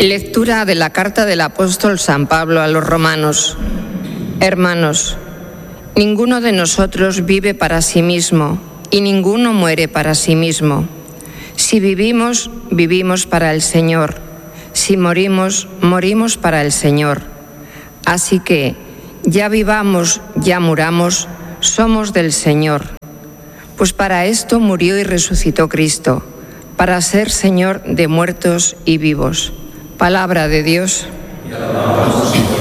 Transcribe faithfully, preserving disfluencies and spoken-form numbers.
Lectura de la carta del apóstol San Pablo a los romanos. Hermanos, ninguno de nosotros vive para sí mismo y ninguno muere para sí mismo. Si vivimos, vivimos para el Señor. Si morimos, morimos para el Señor. Así que, ya vivamos, ya muramos, somos del Señor. Pues para esto murió y resucitó Cristo, para ser Señor de muertos y vivos. Palabra de Dios. Y alabamos.